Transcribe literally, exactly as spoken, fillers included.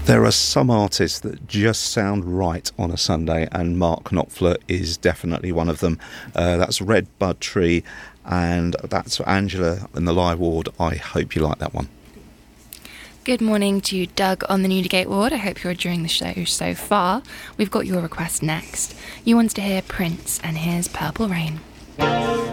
There are some artists that just sound right on a Sunday, and Mark Knopfler is definitely one of them. Uh, that's Red Bud Tree, and that's Angela in the live ward. I hope you like that one. Good morning to Doug on the Newdigate ward. I hope you're enjoying the show so far. We've got your request next. You wanted to hear Prince, and here's Purple Rain.